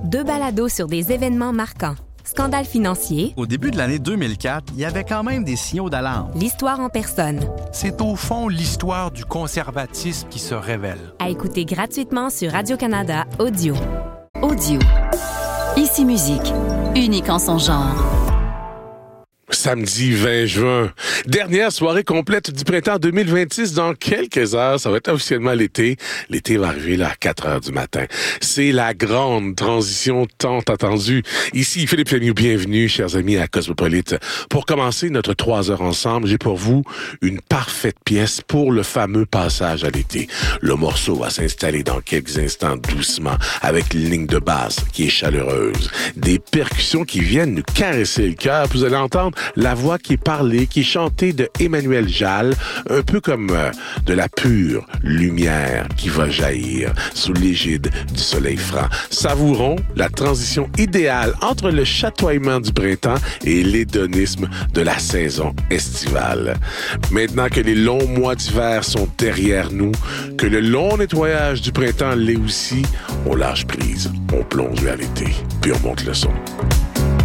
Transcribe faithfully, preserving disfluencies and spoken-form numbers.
Deux balados sur des événements marquants. Scandale financier. Au début de l'année deux mille quatre, il y avait quand même des signaux d'alarme. L'histoire en personne. C'est au fond l'histoire du conservatisme qui se révèle. À écouter gratuitement sur Radio-Canada Audio. Audio. Ici Musique. Unique en son genre. Samedi vingt juin, dernière soirée complète du printemps deux mille vingt-six. Dans quelques heures, ça va être officiellement l'été. L'été va arriver là à quatre heures du matin. C'est la grande transition tant attendue. Ici, Philippe Lemieux, bienvenue, chers amis à Cosmopolite. Pour commencer notre trois heures ensemble, j'ai pour vous une parfaite pièce pour le fameux passage à l'été. Le morceau va s'installer dans quelques instants doucement, avec une ligne de basse qui est chaleureuse, des percussions qui viennent nous caresser le cœur. Vous allez entendre la voix qui est parlée, qui est chantée de Emmanuel Jal, un peu comme euh, de la pure lumière qui va jaillir sous l'égide du soleil franc. Savourons la transition idéale entre le chatoiement du printemps et l'hédonisme de la saison estivale. Maintenant que les longs mois d'hiver sont derrière nous, que le long nettoyage du printemps l'est aussi, on lâche prise, on plonge vers l'été, puis on monte le son.